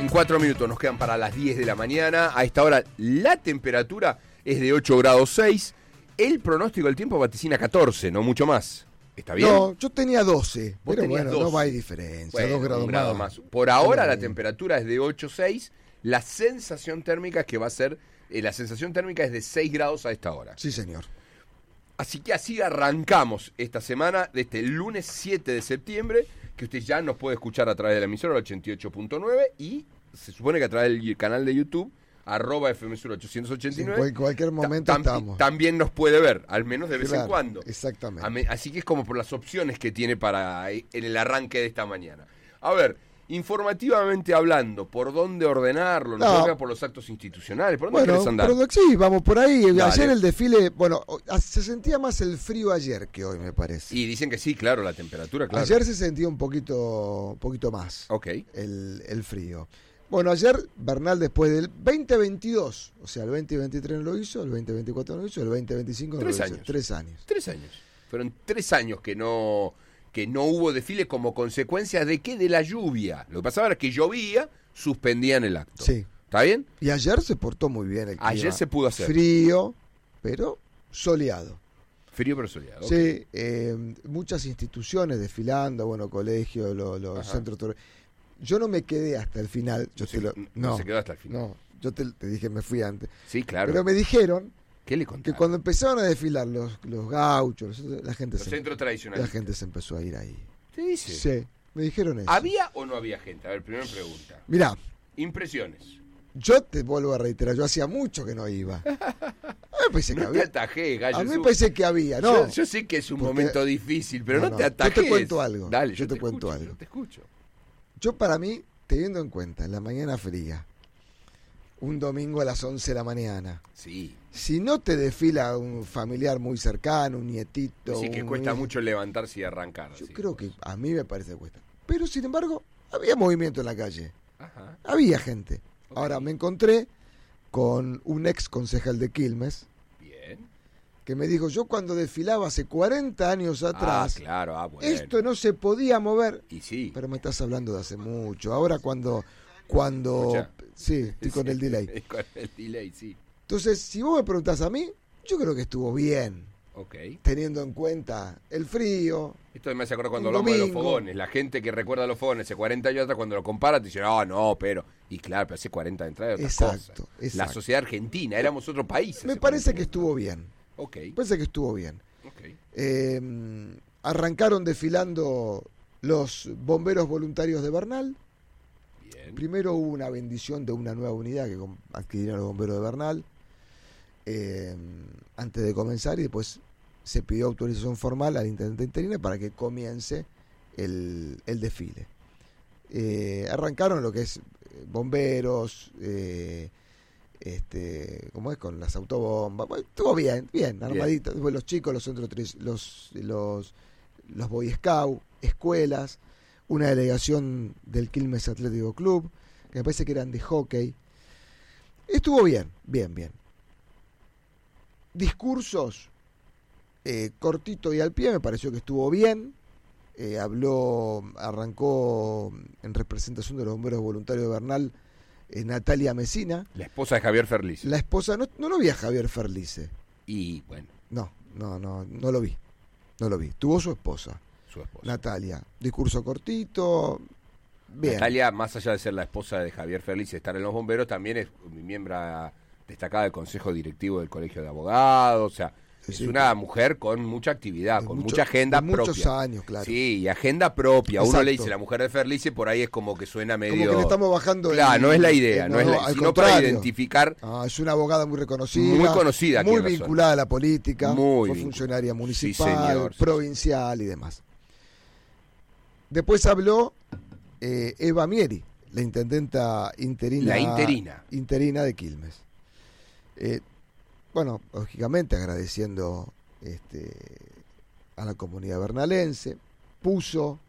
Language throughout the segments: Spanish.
4 minutos nos quedan para las 10 de la mañana. A esta hora la temperatura es de 8 grados 6. El pronóstico del tiempo vaticina 14, no mucho más. ¿Está bien? No, yo tenía 12, pero bueno, 12. no va a diferencia, bueno, 2 grados un grado más. Por ahora la temperatura es de 8,6. La sensación térmica que va a ser, la sensación térmica es de 6 grados a esta hora. Sí, señor. Así que así arrancamos esta semana, de este lunes 7 de septiembre, que usted ya nos puede escuchar a través de la emisora 88.9 y se supone que a través del canal de YouTube, @FMSur 889. Sí, en cualquier momento estamos. También nos puede ver, al menos de vez en cuando. Exactamente. Así que es como por las opciones que tiene para en el arranque de esta mañana. A ver, informativamente hablando, ¿por dónde ordenarlo? ¿No? Por los actos institucionales, ¿por dónde querés andar? Sí, vamos por ahí. Dale. Ayer el desfile, bueno, se sentía más el frío ayer que hoy, me parece. Y dicen que sí, claro, la temperatura, claro. Ayer se sentía un poquito más el frío. Bueno, ayer Bernal, después del 2022, o sea, el 2023 no lo hizo, el 2024 no lo hizo, el 2025 no lo hizo. 3 años. 3 años. Fueron 3 años que no hubo desfile como consecuencia de ¿qué? De la lluvia. Lo que pasaba era que llovía, suspendían el acto. Sí. ¿Está bien? Y ayer se portó muy bien el clima. Ayer se pudo hacer. Frío, pero soleado. Frío pero soleado. Sí, muchas instituciones desfilando, bueno, colegios, los centros. Yo no me quedé hasta el final. No se quedó hasta el final. No, yo te dije me fui antes. Sí, claro. Pero me dijeron ¿qué le contaron? que cuando empezaron a desfilar los gauchos, la gente los centros tradicionales. La gente se empezó a ir ahí. ¿Te dice? Sí, me dijeron eso. ¿Había o no había gente? A ver, primera pregunta. Mirá. Impresiones. Yo te vuelvo a reiterar, yo hacía mucho que no iba. A mí me parece que había. Te atajé, gallo. A mí me parece que había, ¿no? Yo sé que es un momento difícil, pero no te atajes. Yo te cuento algo. Dale, yo te cuento algo. Yo te escucho. Yo, para mí, teniendo en cuenta la mañana fría, un domingo a las 11 de la mañana. Sí. Si no te desfila un familiar muy cercano, un nietito. Sí, que cuesta mucho levantarse y arrancar. Yo creo que a mí me parece que cuesta. Pero, sin embargo, había movimiento en la calle. Ajá. Había gente. Okay. Ahora me encontré con un ex concejal de Quilmes. Bien. Que me dijo, yo cuando desfilaba hace 40 años atrás, bueno. esto no se podía mover. Y sí. Pero me estás hablando de hace mucho. Ahora cuando sí, estoy con el delay. Con el delay, sí. Entonces, si vos me preguntás a mí, yo creo que estuvo bien. Okay. Teniendo en cuenta el frío. Esto me hace acordar cuando hablamos de los fogones. La gente que recuerda los fogones hace 40 años atrás, cuando lo compara, te dice, no, pero... Y claro, pero hace 40 de entrada otra cosa. La sociedad argentina, éramos otro país. Me parece que estuvo bien. Okay. Me parece que estuvo bien. Okay. Arrancaron desfilando los bomberos voluntarios de Bernal. Bien. Primero hubo una bendición de una nueva unidad que adquirieron los bomberos de Bernal. Antes de comenzar, y después se pidió autorización formal al intendente interino para que comience el desfile. Arrancaron lo que es bomberos, ¿cómo es? Con las autobombas. Bueno, estuvo bien, armadito. Después los chicos, los centros, los Boy Scout, escuelas, una delegación del Quilmes Atlético Club, que me parece que eran de hockey. Estuvo bien. Discursos cortito y al pie, me pareció que estuvo bien. Arrancó en representación de los bomberos voluntarios de Bernal, Natalia Mesina. La esposa de Javier Ferlice. La esposa, no lo vi a Javier Ferlice. Y bueno. No lo vi. Tuvo su esposa. Natalia. Discurso cortito. Bien. Natalia, más allá de ser la esposa de Javier Ferlice, estar en los bomberos, también es miembro destacada del Consejo Directivo del Colegio de Abogados, o sea, es una mujer con mucha actividad, con mucha agenda propia. Muchos años, claro. Sí, y agenda propia. Exacto. Uno le dice la mujer de Ferlice, por ahí es como que suena medio... Como que le estamos bajando... Claro, no es la idea, sino para identificar... es una abogada muy reconocida. Muy conocida aquí muy en la vinculada a la política. Fue funcionaria municipal, sí, señor, provincial y demás. Después habló Eva Mieri, la intendenta interina. La interina de Quilmes. Bueno, lógicamente agradeciendo a la comunidad bernalense, puso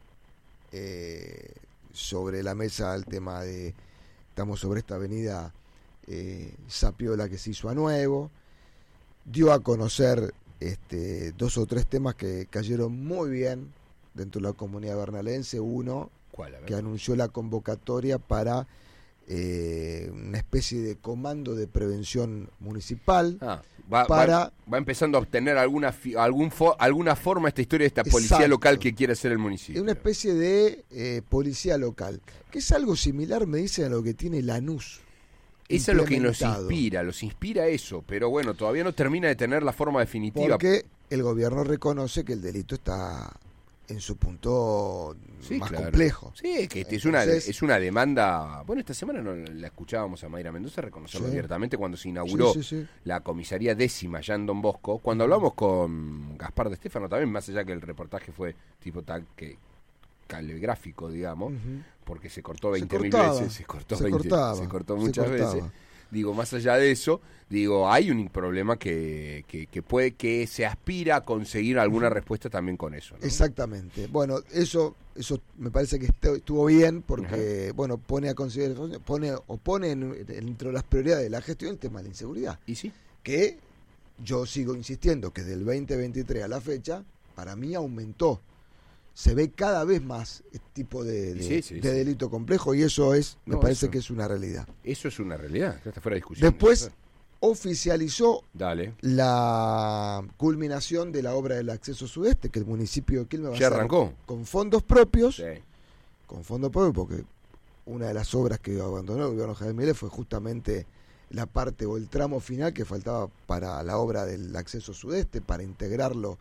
sobre la mesa el tema de, estamos sobre esta avenida Zapiola que se hizo a nuevo, dio a conocer 2 o 3 temas que cayeron muy bien dentro de la comunidad bernalense. Uno, que anunció la convocatoria para una especie de comando de prevención municipal va empezando a obtener alguna forma esta historia de esta policía Exacto. local que quiere ser el municipio. Es una especie de policía local, que es algo similar, me dicen, a lo que tiene Lanús. Eso es lo que los inspira eso, pero bueno, todavía no termina de tener la forma definitiva. Porque el gobierno reconoce que el delito está en su punto más complejo. Sí, que es una demanda. Bueno, esta semana no la escuchábamos a Mayra Mendoza reconocerlo abiertamente cuando se inauguró la comisaría 10ª ya en Don Bosco. Cuando hablamos con Gaspar de Stefano también, más allá que el reportaje fue tipo tal que caligráfico, digamos, porque se cortó 20.000 veces, se cortó muchas veces. Digo, más allá de eso, hay un problema que se aspira a conseguir alguna respuesta también con eso, ¿no? Exactamente. Bueno, eso me parece que estuvo bien porque, bueno, pone a consideración, pone entre las prioridades de la gestión el tema de la inseguridad. ¿Y sí? Que yo sigo insistiendo que del 2023 a la fecha, para mí aumentó. Se ve cada vez más este tipo de delito complejo y eso me parece que es una realidad. Eso es una realidad, está fuera de discusión. Después oficializó la culminación de la obra del acceso sudeste, que el municipio de Quilmes va a hacer arrancó con fondos propios, porque una de las obras que abandonó el gobierno Javier Milei fue justamente la parte o el tramo final que faltaba para la obra del acceso sudeste, para integrarlo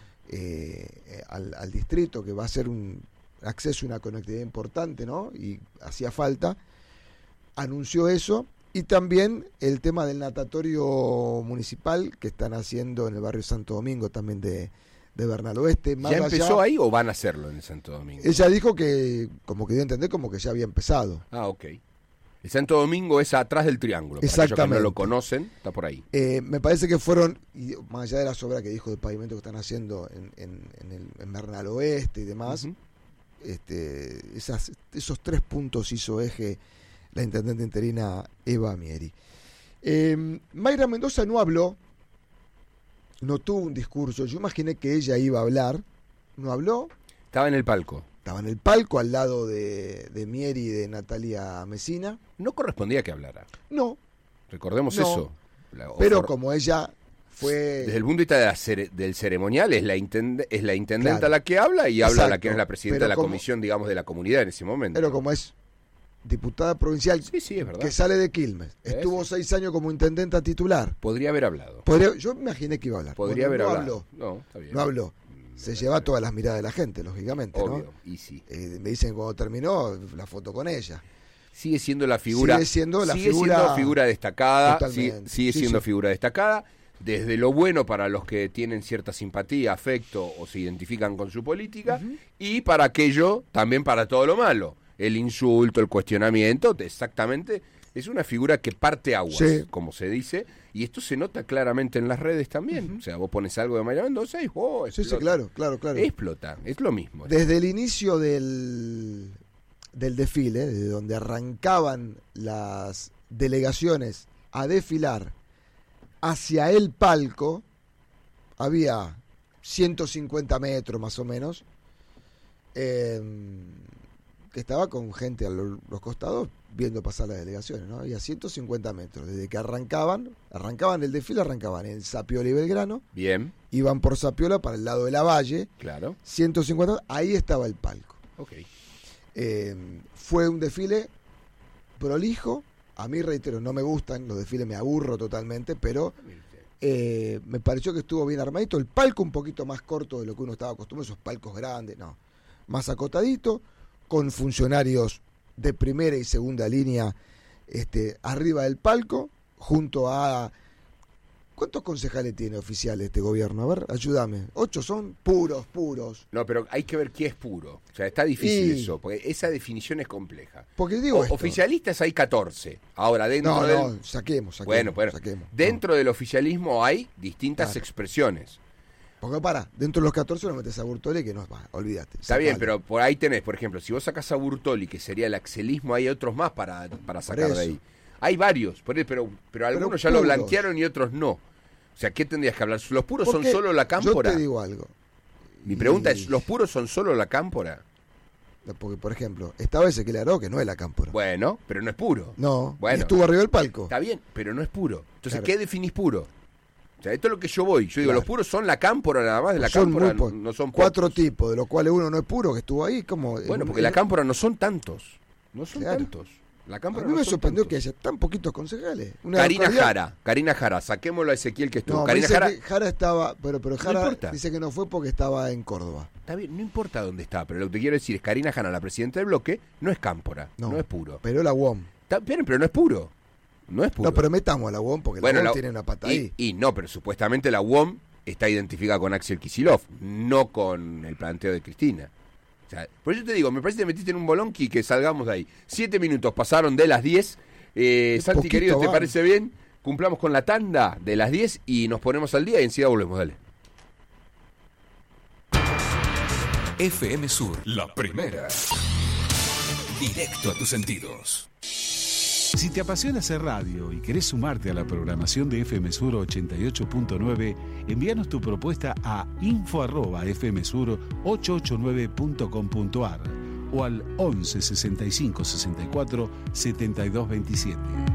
al distrito, que va a ser un acceso y una conectividad importante, ¿no? Y hacía falta. Anunció eso. Y también el tema del natatorio municipal que están haciendo en el barrio Santo Domingo, también de Bernal Oeste. ¿Ya empezó ahí o van a hacerlo en el Santo Domingo? Ella dijo que, como que dio a entender, como que ya había empezado. Ah, ok. El Santo Domingo es atrás del Triángulo. Exactamente. Para aquellos que no lo conocen, está por ahí. Me parece que fueron, y más allá de las obras que dijo de pavimento que están haciendo en Bernal Oeste y demás, esos 3 puntos hizo eje la intendente interina Eva Mieri. Mayra Mendoza no habló, no tuvo un discurso. Yo imaginé que ella iba a hablar, no habló. Estaba en el palco. Estaba en el palco al lado de Mieri y de Natalia Messina. No correspondía que hablara. No. Recordemos eso. Pero como ella fue... Desde el punto de vista del ceremonial, es la intendenta la que habla y habla la que es la presidenta de la comisión, digamos, de la comunidad en ese momento. Pero como es diputada provincial, es verdad, que sale de Quilmes, estuvo 6 años como intendenta titular. Podría haber hablado. Yo me imaginé que iba a hablar. Podría haber hablado. Está bien. No habló. Se lleva todas las miradas de la gente, lógicamente, obvio, ¿no? Y sí. Me dicen cuando terminó la foto con ella. Sigue siendo la figura. Sigue siendo figura destacada. Sigue siendo figura destacada. Desde lo bueno para los que tienen cierta simpatía, afecto o se identifican con su política, y para aquello, también para todo lo malo. El insulto, el cuestionamiento, exactamente. Es una figura que parte aguas, como se dice, y esto se nota claramente en las redes también. O sea, vos pones algo de Mayra Mendoza y explota. Sí, claro. Explota, es lo mismo. Desde el inicio del desfile, desde donde arrancaban las delegaciones a desfilar hacia el palco, había 150 metros más o menos, que estaba con gente a los costados viendo pasar las delegaciones, ¿no? Había 150 metros. Desde que arrancaban el desfile, arrancaban en Zapiola y Belgrano. Bien. Iban por Zapiola para el lado de la Valle. Claro. 150, ahí estaba el palco. Ok. Fue un desfile prolijo. A mí, reitero, no me gustan los desfiles, me aburro totalmente, pero me pareció que estuvo bien armadito. El palco un poquito más corto de lo que uno estaba acostumbrado, esos palcos grandes, no. Más acotadito, con funcionarios de primera y segunda línea arriba del palco, junto a... ¿Cuántos concejales tiene oficiales este gobierno? A ver, ayúdame. 8 son puros. No, pero hay que ver qué es puro. O sea, está difícil eso, porque esa definición es compleja. Porque digo oficialistas hay 14. Ahora, dentro del... saquemos. Dentro del oficialismo hay distintas expresiones. Porque dentro de los 14 no metes a Burtoli, que no va, olvídate. Está bien, pero por ahí tenés, por ejemplo, si vos sacás a Burtoli, que sería el axelismo, hay otros más para sacar de ahí. Hay varios, pero algunos ya lo blanquearon y otros no. O sea, ¿qué tendrías que hablar? ¿Los puros son solo la cámpora? Yo te digo algo. Mi pregunta es, ¿los puros son solo la cámpora? Porque, por ejemplo, estaba Ezequiel Aró, que no es la cámpora. Bueno, pero no es puro. No, bueno, y estuvo arriba del palco. Está bien, pero no es puro. Entonces, claro. ¿qué definís puro? O sea, esto es lo que yo voy. Yo digo, claro. los puros son la cámpora nada más. De la son cámpora no son 4 pocos. tipos, de los cuales uno no es puro, que estuvo ahí. Como Bueno, porque la cámpora no son tantos. No son claro. tantos. La A cámpora mí no me son sorprendió tantos. que haya tan poquitos concejales. Karina Jara, saquémoslo a Ezequiel que estuvo. No, Karina dice Jara, que Jara estaba, pero Jara importa. dice que no fue porque estaba en Córdoba. está bien, no importa dónde está, pero lo que te quiero decir es Karina Jara, la presidenta del bloque, no es cámpora, no es puro. Pero la UOM. Está bien, pero no es puro. No es puro. No, pero metamos a la UOM porque Bueno, la UOM tiene una pata ahí. Y no, pero supuestamente la UOM está identificada con Axel Kicillof, no con el planteo de Cristina. O sea, por eso te digo, me parece que te metiste en un bolonqui que salgamos de ahí. 7 minutos pasaron de las 10. Santi, querido, ¿te parece bien? Cumplamos con la tanda de las 10 y nos ponemos al día y enseguida volvemos, dale. FM Sur, la primera. Directo a tus sentidos. Si te apasiona hacer radio y querés sumarte a la programación de FM Sur 88.9, envíanos tu propuesta a info@fmsur889.com.ar o al 11 65 64 72 27.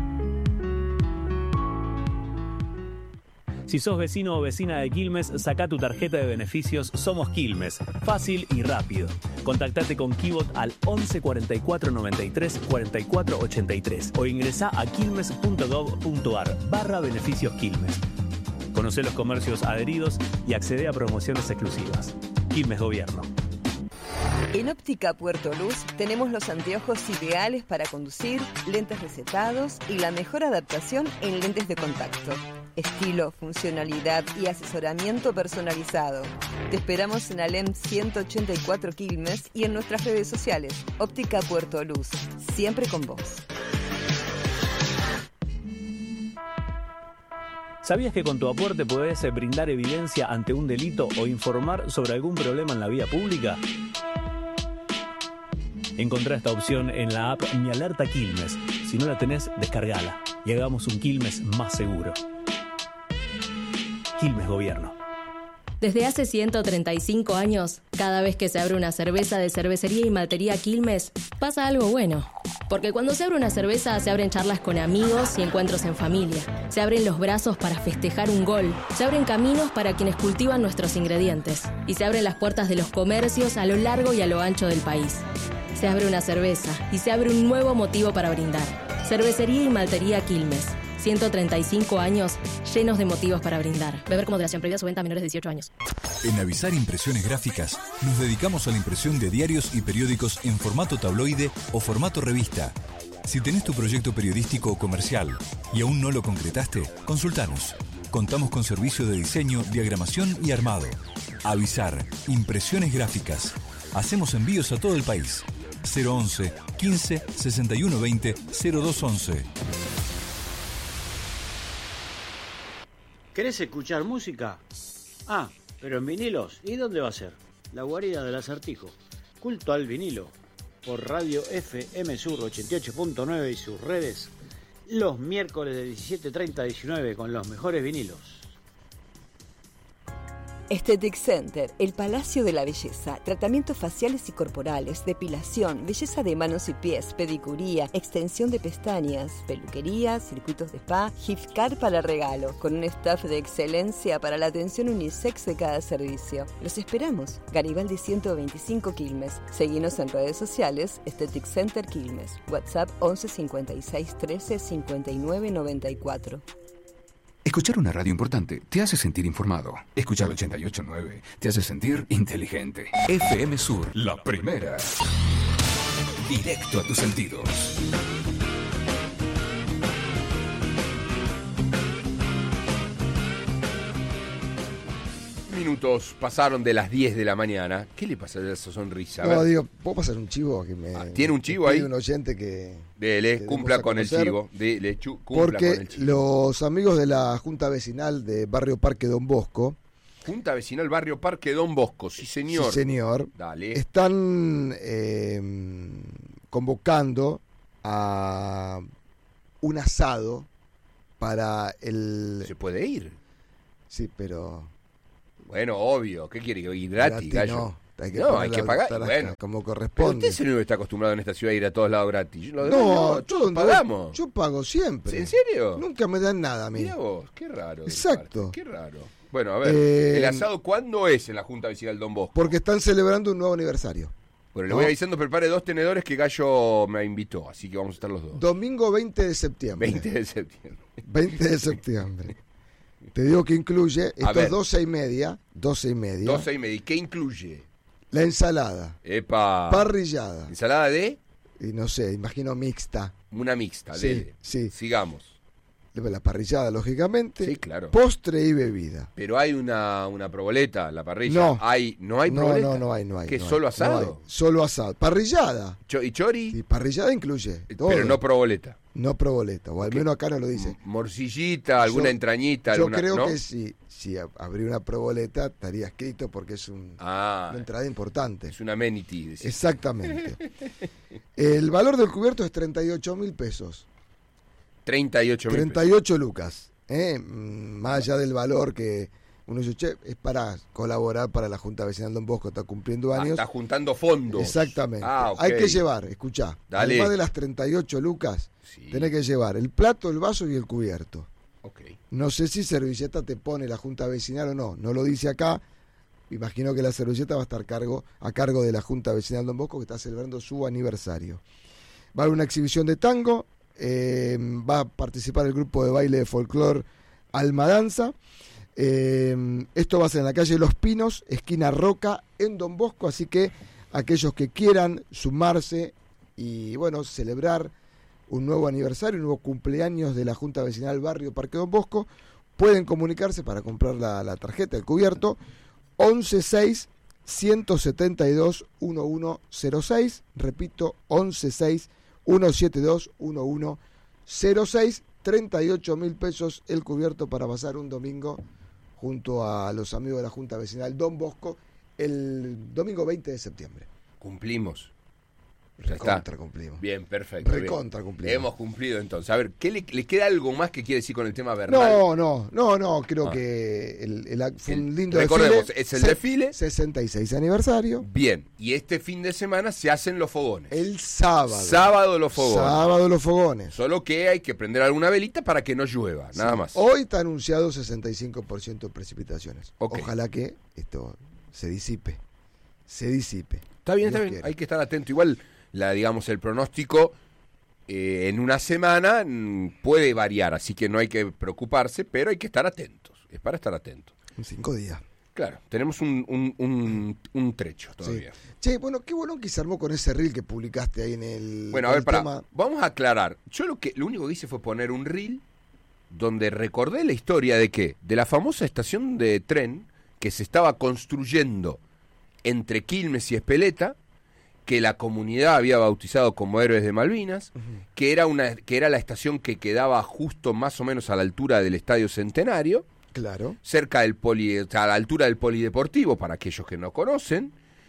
Si sos vecino o vecina de Quilmes, saca tu tarjeta de beneficios Somos Quilmes. Fácil y rápido. Contactate con Kibot al 11 44 93 44 83 o ingresá a quilmes.gov.ar/beneficios Quilmes. Conocé los comercios adheridos y accede a promociones exclusivas. Quilmes Gobierno. En Óptica Puerto Luz tenemos los anteojos ideales para conducir, lentes recetados y la mejor adaptación en lentes de contacto. Estilo, funcionalidad y asesoramiento personalizado. Te esperamos en Alem 184 Quilmes y en nuestras redes sociales. Óptica Puerto Luz, siempre con vos. ¿Sabías que con tu aporte podés brindar evidencia ante un delito o informar sobre algún problema en la vía pública? Encontrá esta opción en la app Mi Alerta Quilmes. Si no la tenés, descargala y hagamos un Quilmes más seguro. Quilmes Gobierno. Desde hace 135 años, cada vez que se abre una cerveza de Cervecería y Maltería Quilmes, pasa algo bueno. Porque cuando se abre una cerveza, se abren charlas con amigos y encuentros en familia. Se abren los brazos para festejar un gol. Se abren caminos para quienes cultivan nuestros ingredientes. Y se abren las puertas de los comercios a lo largo y a lo ancho del país. Se abre una cerveza y se abre un nuevo motivo para brindar. Cervecería y Maltería Quilmes. 135 años llenos de motivos para brindar. Beber con moderación, previa su venta a menores de 18 años. En Avisar Impresiones Gráficas nos dedicamos a la impresión de diarios y periódicos en formato tabloide o formato revista. Si tenés tu proyecto periodístico o comercial y aún no lo concretaste, consultanos. Contamos con servicio de diseño, diagramación y armado. Avisar Impresiones Gráficas. Hacemos envíos a todo el país. 011 15 61 20 0211. ¿Querés escuchar música? Ah, pero en vinilos. ¿Y dónde va a ser? La guarida del acertijo. Culto al vinilo. Por Radio FM Sur 88.9 y sus redes. Los miércoles de 17:30 a 19 con los mejores vinilos. Aesthetic Center, el Palacio de la Belleza. Tratamientos faciales y corporales, depilación, belleza de manos y pies, pedicuría, extensión de pestañas, peluquería, circuitos de spa, gift card para regalo, con un staff de excelencia para la atención unisex de cada servicio. Los esperamos. Garibaldi 125 Quilmes. Seguinos en redes sociales, Aesthetic Center Quilmes. WhatsApp 11 56 13 59 94. Escuchar una radio importante te hace sentir informado. Escuchar 88.9 te hace sentir inteligente. FM Sur, la primera. Directo a tus sentidos. Minutos pasaron de las 10 de la mañana. ¿Qué le pasa a esa sonrisa? A No, ver. digo, ¿puedo pasar un chivo? Que me, ¿tiene un chivo me ahí? pide un oyente que Dele, que cumpla demos a con el conocer. chivo. Cumpla Porque con el chivo. los amigos de la Junta Vecinal de Barrio Parque Don Bosco, Junta Vecinal Barrio Parque Don Bosco, sí señor. sí señor, Dale. están convocando a un asado para el... ¿Se puede ir? Sí, pero... Bueno, obvio. ¿Qué quiere? ¿Que ir gratis, gallo? No, Hay que No, hay que pagar, tarasca, bueno. como Pero corresponde. usted es el único que está acostumbrado en esta ciudad a ir a todos lados gratis. No, todos pagamos. yo pago siempre. ¿En serio? Nunca me dan nada a mí. Mirá vos, qué raro. Exacto. Qué raro. Bueno, a ver, ¿el asado cuándo es en la Junta Vecinal Don Bosco? Porque están celebrando un nuevo aniversario. Bueno, le ¿no? voy avisando, prepare 2 tenedores que Gallo me invitó, así que vamos a estar los dos. Domingo 20 de septiembre. 20 de septiembre. 20 de septiembre. Te digo que incluye, esto es 12:30. 12:30. ¿Y qué incluye? La ensalada. Epa. Parrillada. ¿Ensalada de? Y no sé, imagino mixta. Una mixta, Sí, dele. sí. Sigamos. La parrillada, lógicamente. Sí, claro. Postre y bebida. Pero hay una proboleta, la parrilla. No. ¿No hay proboleta? No hay. ¿Qué, no solo hay, asado? no hay. Solo asado. Parrillada. ¿Y chori? Sí, parrillada incluye todo. Pero no proboleta. No proboleta, o al menos acá no lo dice. Morcillita, alguna entrañita. Yo alguna, creo ¿no? que si abrí una proboleta estaría escrito porque es una entrada importante. Es una amenity. Decís. Exactamente. El valor del cubierto es 38.000 pesos. 38.000 38 lucas. Más allá del valor que uno dice, che, es para colaborar para la Junta Vecinal Don Bosco, está cumpliendo años. Está juntando fondos. Exactamente. Ok. Hay que llevar, escuchá, Dale. además de las 38 lucas, Sí. tenés que llevar el plato, el vaso y el cubierto. Ok. No sé si servilleta te pone la Junta Vecinal o no lo dice acá. Imagino que la servilleta va a estar a cargo de la Junta Vecinal Don Bosco, que está celebrando su aniversario. Va a haber una exhibición de tango, va a participar el grupo de baile de folclore Alma Danza. Esto va a ser en la calle Los Pinos, esquina Roca, en Don Bosco, así que aquellos que quieran sumarse y bueno, celebrar un nuevo aniversario, un nuevo cumpleaños de la Junta Vecinal Barrio Parque Don Bosco, pueden comunicarse para comprar la tarjeta, el cubierto, 116 172 1106, repito, 116 172 1106, 38.000 pesos el cubierto para pasar un domingo junto a los amigos de la Junta Vecinal Don Bosco el domingo 20 de septiembre. Cumplimos. Recontra cumplimos. Bien, perfecto. Recontra bien. cumplimos. Hemos cumplido entonces. A ver, ¿qué le queda algo más que quiere decir con el tema Bernal? No, creo que fue un lindo recordemos, desfile. es el desfile. 66 aniversario. Bien, y este fin de semana se hacen los fogones. El sábado. Sábado los fogones. Sábado los fogones. Solo que hay que prender alguna velita para que no llueva, nada Sí. más. Hoy está anunciado 65% de precipitaciones. Ok. Ojalá que esto se disipe. Está bien, Dios quiere. Hay que estar atento. Igual, digamos, el pronóstico en una semana puede variar, así que no hay que preocuparse, pero hay que estar atentos. Es para estar atentos. En 5 días. Claro, tenemos un trecho todavía. Sí. Che, bueno, qué bueno que se armó con ese reel que publicaste ahí en el. Bueno, a ver, tema. vamos a aclarar. Yo lo único que hice fue poner un reel donde recordé la historia de ¿qué? De la famosa estación de tren que se estaba construyendo entre Quilmes y Espeleta, que la comunidad había bautizado como Héroes de Malvinas, que era la estación que quedaba justo más o menos a la altura del Estadio Centenario, Claro. cerca del a la altura del polideportivo, para aquellos que no conocen,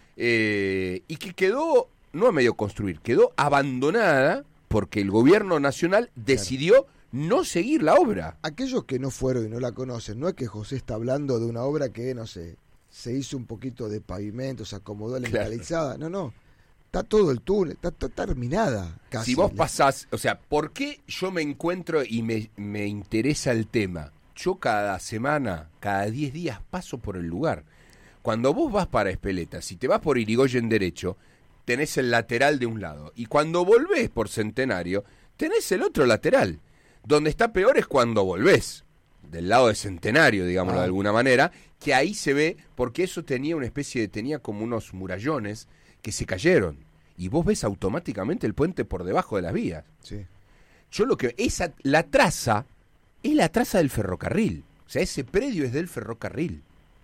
y que quedó, no a medio construir, quedó abandonada porque el gobierno nacional decidió no seguir la obra. Aquellos que no fueron y no la conocen, no es que José está hablando de una obra que, no sé, se hizo un poquito de pavimento, se acomodó la encalizada. No. Está todo el túnel, está terminada casi. Si vos pasás, o sea, ¿por qué yo me encuentro y me interesa el tema? Yo cada semana, cada 10 días paso por el lugar. Cuando vos vas para Espeleta, si te vas por Irigoyen derecho, tenés el lateral de un lado. Y cuando volvés por Centenario, tenés el otro lateral. Donde está peor es cuando volvés, del lado de Centenario, digámoslo de alguna manera, que ahí se ve, porque eso tenía tenía como unos murallones que se cayeron. Y vos ves automáticamente el puente por debajo de las vías. Sí. Yo la traza es la traza del ferrocarril. O sea, ese predio es del ferrocarril.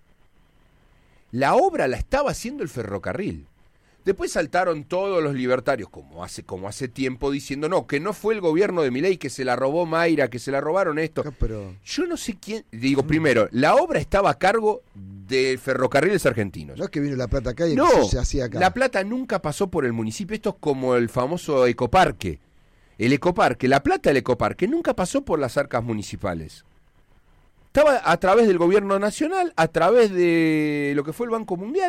La obra la estaba haciendo el ferrocarril. Después saltaron todos los libertarios, como hace tiempo, diciendo no, que no fue el gobierno de Milei, que se la robó Mayra, que se la robaron esto. Pero... Yo no sé quién. Digo, primero, la obra estaba a cargo de Ferrocarriles Argentinos. No es que vino la plata acá y No, se hacía acá. la plata nunca pasó por el municipio. Esto es como el famoso ecoparque. El ecoparque, la plata del ecoparque nunca pasó por las arcas municipales. Estaba a través del gobierno nacional, a través de lo que fue el Banco Mundial.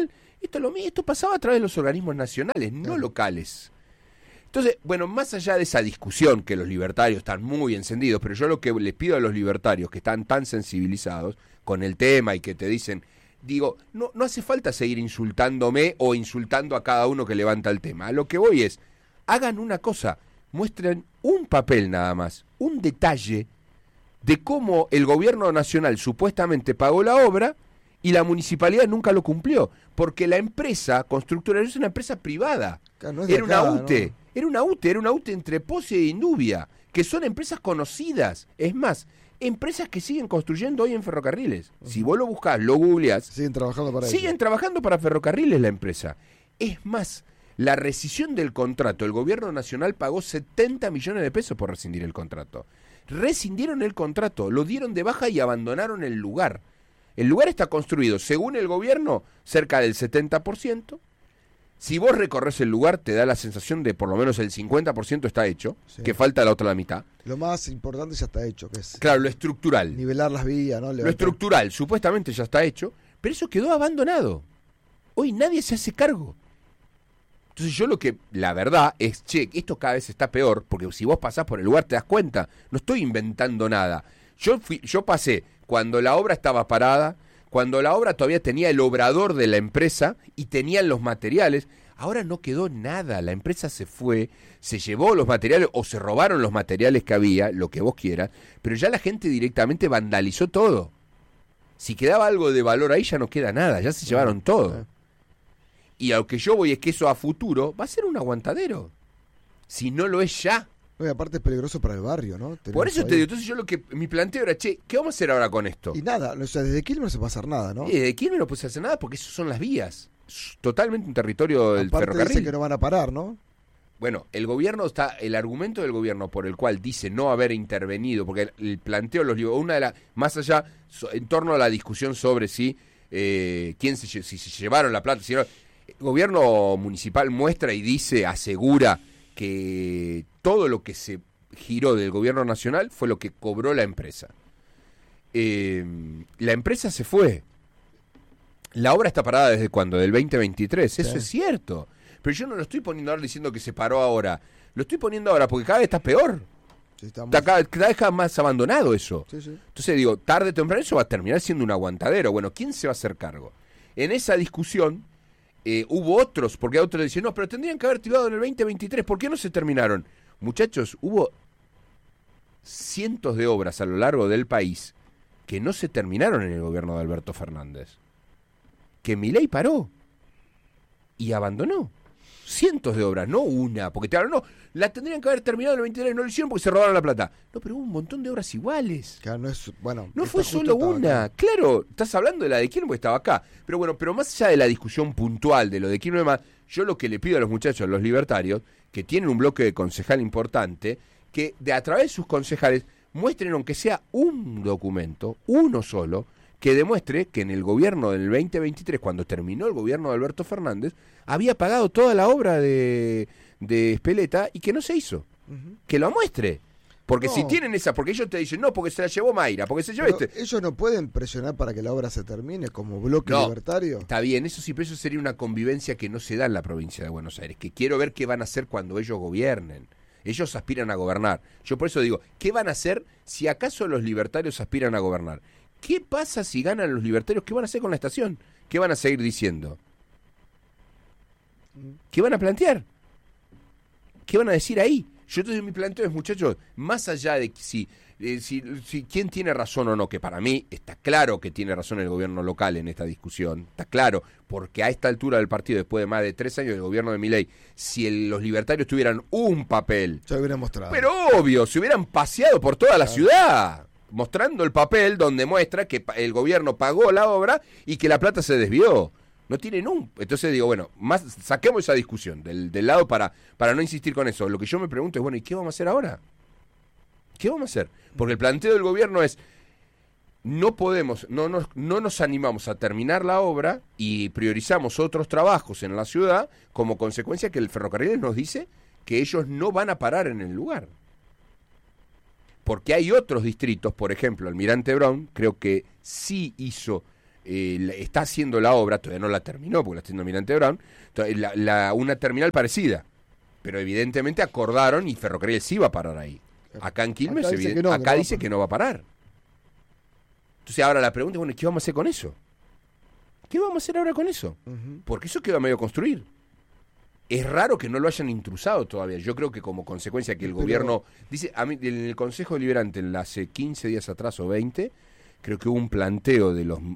Esto pasaba a través de los organismos nacionales, no locales. Entonces, bueno, más allá de esa discusión que los libertarios están muy encendidos, pero yo lo que les pido a los libertarios que están tan sensibilizados con el tema y que te dicen, digo, no hace falta seguir insultándome o insultando a cada uno que levanta el tema. A lo que voy es, hagan una cosa, muestren un papel nada más, un detalle de cómo el gobierno nacional supuestamente pagó la obra y la municipalidad nunca lo cumplió, porque la empresa constructora es una empresa privada, Claro, no es era de acá, una UTE, ¿no? era una UTE entre Posse e Indubia, que son empresas conocidas, es más, empresas que siguen construyendo hoy en ferrocarriles. Si vos lo buscás, lo googleás, Siguen trabajando para siguen ello. trabajando para ferrocarriles la empresa. Es más, la rescisión del contrato, el gobierno nacional pagó 70 millones de pesos por rescindir el contrato. Rescindieron el contrato, lo dieron de baja y abandonaron el lugar. El lugar está construido, según el gobierno, cerca del 70%. Si vos recorres el lugar, te da la sensación de por lo menos el 50% está hecho, Sí. que falta la otra la mitad. Lo más importante ya está hecho, que es Claro, lo estructural. nivelar las vías, ¿no? Lo estructural, supuestamente ya está hecho, pero eso quedó abandonado. Hoy nadie se hace cargo. Entonces yo la verdad es, esto cada vez está peor, porque si vos pasás por el lugar te das cuenta, no estoy inventando nada. Yo pasé cuando la obra estaba parada, cuando la obra todavía tenía el obrador de la empresa y tenían los materiales. Ahora no quedó nada, la empresa se fue, se llevó los materiales o se robaron los materiales que había, lo que vos quieras, pero ya la gente directamente vandalizó todo. Si quedaba algo de valor ahí ya no queda nada, ya se llevaron todo. Y a lo que yo voy es que eso a futuro va a ser un aguantadero, si no lo es ya. No, y aparte es peligroso para el barrio, ¿no? Por eso te digo, entonces mi planteo era, ¿qué vamos a hacer ahora con esto? Y nada, o sea, desde Quilmes no se puede hacer nada, ¿no? Y desde Quilmes no puede hacer nada porque eso son las vías. Es totalmente un territorio del Aparte ferrocarril. dicen que no van a parar, ¿no? Bueno, el argumento del gobierno por el cual dice no haber intervenido, porque el planteo más allá, en torno a la discusión sobre si se llevaron la plata, si no, el gobierno municipal muestra y dice, asegura que todo lo que se giró del gobierno nacional fue lo que cobró la empresa. La empresa se fue. La obra está parada desde cuándo, del 2023, eso es cierto. Pero yo no lo estoy poniendo ahora diciendo que se paró ahora. Lo estoy poniendo ahora porque cada vez está peor. Sí, Está cada vez está más abandonado eso. Sí, sí. Entonces digo, tarde o temprano eso va a terminar siendo un aguantadero. Bueno, ¿quién se va a hacer cargo? En esa discusión hubo otros, porque otros dicen, no, pero tendrían que haber activado en el 2023. ¿Por qué no se terminaron? Muchachos, hubo cientos de obras a lo largo del país que no se terminaron en el gobierno de Alberto Fernández. Que Milei paró y abandonó. Cientos de obras, no una, porque te hablan, no, la tendrían que haber terminado en el 23, no lo hicieron porque se robaron la plata. No, pero hubo un montón de obras iguales. Claro, no es, bueno, No esta fue justo solo estaba una. acá. Claro, estás hablando de la de Quilmes porque estaba acá. Pero bueno, pero más allá de la discusión puntual de lo de Quilmes, yo lo que le pido a los muchachos, los libertarios, que tienen un bloque de concejal importante, que a través de sus concejales muestren aunque sea un documento, uno solo, que demuestre que en el gobierno del 2023, cuando terminó el gobierno de Alberto Fernández, había pagado toda la obra de Speleta y que no se hizo. Que lo muestre. Porque No. si tienen porque ellos te dicen, no, porque se la llevó Mayra, porque se llevó Pero ellos no pueden presionar para que la obra se termine como bloque No. libertario. Está bien, eso sí, pero eso sería una convivencia que no se da en la provincia de Buenos Aires, que quiero ver qué van a hacer cuando ellos gobiernen. Ellos aspiran a gobernar. Yo por eso digo, ¿qué van a hacer si acaso los libertarios aspiran a gobernar? ¿Qué pasa si ganan los libertarios? ¿Qué van a hacer con la estación? ¿Qué van a seguir diciendo? ¿Qué van a plantear? ¿Qué van a decir ahí? Yo entonces mi planteo es, muchachos, más allá de si quién tiene razón o no, que para mí está claro que tiene razón el gobierno local en esta discusión, está claro, porque a esta altura del partido, después de más de 3 años del gobierno de Milei, si los libertarios tuvieran un papel, Ya lo hubieran mostrado. pero obvio, se hubieran paseado por toda la ciudad, mostrando el papel donde muestra que el gobierno pagó la obra y que la plata se desvió. No tienen Entonces digo, bueno, saquemos esa discusión del lado para no insistir con eso. Lo que yo me pregunto es, bueno, ¿y qué vamos a hacer ahora? ¿Qué vamos a hacer? Porque el planteo del gobierno es, no nos animamos a terminar la obra y priorizamos otros trabajos en la ciudad como consecuencia que el ferrocarril nos dice que ellos no van a parar en el lugar. Porque hay otros distritos, por ejemplo, Almirante Brown, creo que sí hizo está haciendo la obra, todavía no la terminó porque la está haciendo Almirante Brown, una terminal parecida. Pero evidentemente acordaron y Ferrocarril sí va a parar ahí. Acá en Quilmes dice que no va a parar. Entonces ahora la pregunta es, bueno, ¿qué vamos a hacer con eso? ¿Qué vamos a hacer ahora con eso? Porque eso queda medio construir. Es raro que no lo hayan intrusado todavía. Yo creo que como consecuencia que el gobierno... Dice, a mí, en el Consejo Deliberante, hace 15 días atrás o 20, creo que hubo un planteo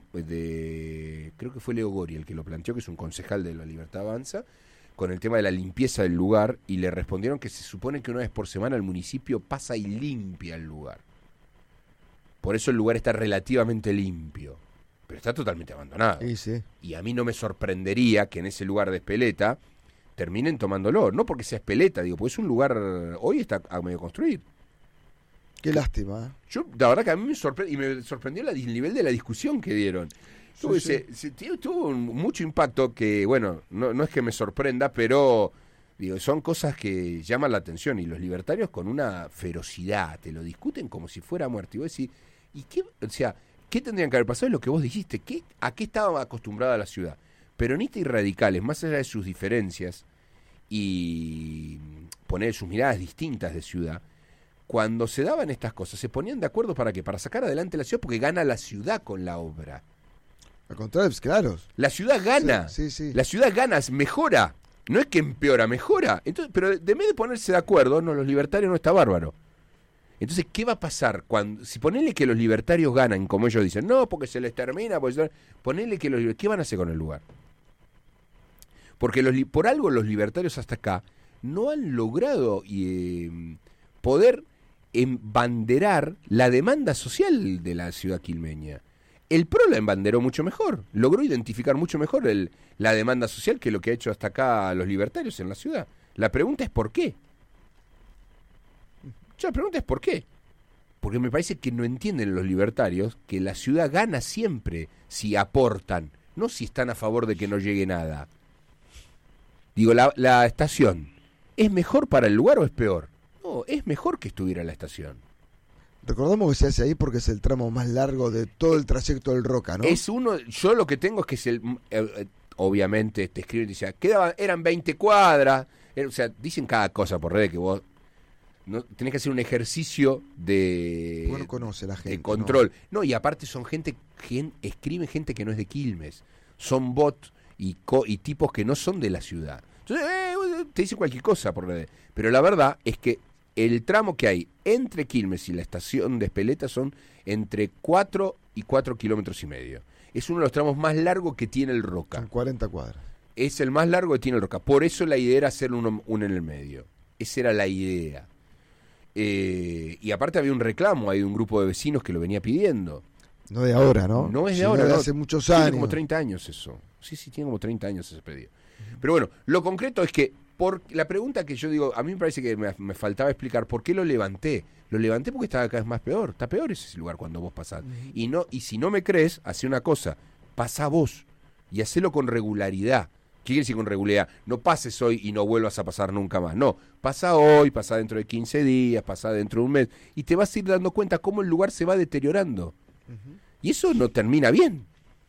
creo que fue Leo Gori el que lo planteó, que es un concejal de La Libertad Avanza, con el tema de la limpieza del lugar, y le respondieron que se supone que una vez por semana el municipio pasa y limpia el lugar. Por eso el lugar está relativamente limpio, pero está totalmente abandonado. Sí. Y a mí no me sorprendería que en ese lugar de Espeleta terminen tomándolo, no porque sea Espeleta, digo, pues es un lugar, hoy está a medio construir. Qué lástima. Yo, la verdad que a mí me sorprendió el nivel de la discusión que dieron. Tuvo mucho impacto que, bueno, no es que me sorprenda, pero digo, son cosas que llaman la atención, y los libertarios con una ferocidad te lo discuten como si fuera muerte. Y vos decís, ¿y qué? O sea, ¿qué tendrían que haber pasado? Es lo que vos dijiste. ¿A qué estaba acostumbrada la ciudad? Peronistas y radicales, más allá de sus diferencias y poner sus miradas distintas de ciudad, cuando se daban estas cosas, se ponían de acuerdo ¿para qué? Para sacar adelante la ciudad, porque gana la ciudad con la obra. Al contrario, claro. La ciudad gana. Sí. La ciudad gana, mejora. No es que empeora, mejora. Entonces, pero en vez de ponerse de acuerdo, no, los libertarios no está bárbaro. Entonces, ¿qué va a pasar si ponele que los libertarios ganan, como ellos dicen? No, porque se les termina, ponele que ¿qué van a hacer con el lugar? Porque por algo los libertarios hasta acá no han logrado poder embanderar la demanda social de la ciudad quilmeña. El PRO la embanderó mucho mejor, logró identificar mucho mejor la demanda social que lo que ha hecho hasta acá los libertarios en la ciudad. La pregunta es ¿por qué? La pregunta es ¿por qué? Porque me parece que no entienden los libertarios que la ciudad gana siempre si aportan, no si están a favor de que no llegue nada. Digo, la estación, ¿es mejor para el lugar o es peor? No, es mejor que estuviera la estación. Recordamos que se hace ahí porque es el tramo más largo de todo el trayecto del Roca, ¿no? Yo lo que tengo es que obviamente te escriben y dicen, eran 20 cuadras, o sea, dicen cada cosa por redes que vos no tenés que hacer un ejercicio de, no conoce la gente, de control. No, y aparte son escriben gente que no es de Quilmes, son bots y tipos que no son de la ciudad. Entonces, te dicen cualquier cosa por redes. Pero la verdad es que el tramo que hay entre Quilmes y la estación de Espeleta son entre 4 y 4 kilómetros y medio. Es uno de los tramos más largos que tiene el Roca. Son 40 cuadras. Es el más largo que tiene el Roca. Por eso la idea era hacer uno en el medio. Esa era la idea. Y aparte había un reclamo, hay un grupo de vecinos que lo venía pidiendo. No de ahora, ¿no? No es de ahora, de no. hace muchos años. Tiene como 30 años eso. Sí, tiene como 30 años ese pedido. Pero bueno, lo concreto es que la pregunta que yo digo, a mí me parece que me faltaba explicar por qué lo levanté. Lo levanté porque estaba cada vez más peor. Está peor ese lugar cuando vos pasás. Y si no me crees, hace una cosa. Pasá vos y hacelo con regularidad. ¿Qué quiere decir con regularidad? No pases hoy y no vuelvas a pasar nunca más. No, pasa hoy, pasa dentro de 15 días, pasa dentro de un mes. Y te vas a ir dando cuenta cómo el lugar se va deteriorando. Y eso no termina bien.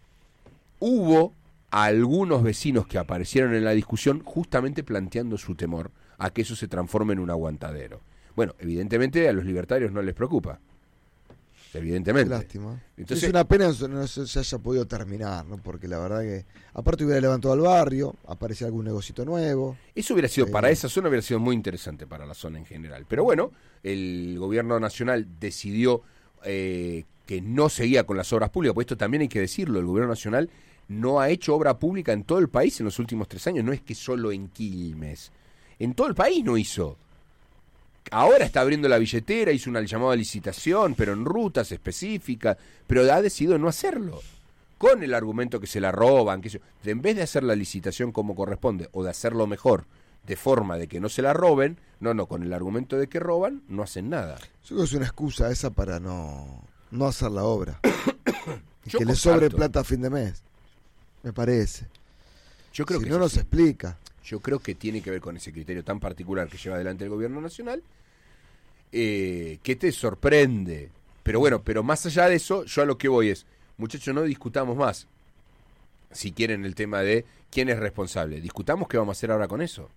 Hubo algunos vecinos que aparecieron en la discusión justamente planteando su temor a que eso se transforme en un aguantadero. Bueno, evidentemente a los libertarios no les preocupa. Evidentemente. Qué lástima. Entonces, es una pena que no se haya podido terminar, ¿no? Porque la verdad que, aparte hubiera levantado al barrio, aparecía algún negocito nuevo. Eso hubiera sido, para esa zona hubiera sido muy interesante para la zona en general. Pero bueno, el gobierno nacional decidió que no seguía con las obras públicas, pues esto también hay que decirlo, el gobierno nacional no ha hecho obra pública en todo el país en los últimos 3 años, no es que solo en Quilmes, en todo el país no hizo. Ahora está abriendo la billetera, hizo una llamada a licitación, pero en rutas específicas, pero ha decidido no hacerlo, con el argumento que se la roban, que en vez de hacer la licitación como corresponde, o de hacerlo mejor, de forma de que no se la roben, no, con el argumento de que roban, no hacen nada. Yo creo que es una excusa esa para no hacer la obra. Que le sobre plata a fin de mes, me parece. Yo creo que no nos explica. Yo creo que tiene que ver con ese criterio tan particular que lleva adelante el gobierno nacional, que te sorprende. Pero bueno, pero más allá de eso, yo a lo que voy es, muchachos, no discutamos más. Si quieren el tema de quién es responsable, discutamos qué vamos a hacer ahora con eso.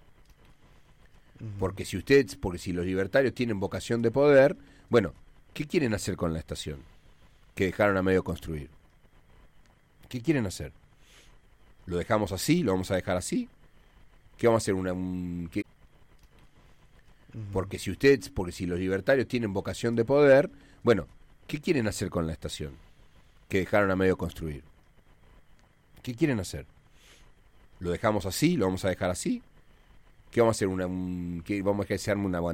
Porque si los libertarios tienen vocación de poder, bueno, ¿qué quieren hacer con la estación que dejaron a medio construir? ¿Qué quieren hacer? ¿Lo dejamos así? ¿Lo vamos a dejar así? ¿Qué vamos a hacer? Porque si los libertarios tienen vocación de poder, bueno, ¿qué quieren hacer con la estación que dejaron a medio construir? ¿Qué quieren hacer? ¿Lo dejamos así? ¿Lo vamos a dejar así? ¿Qué vamos a hacer? ¿Vamos a dejar que se arme una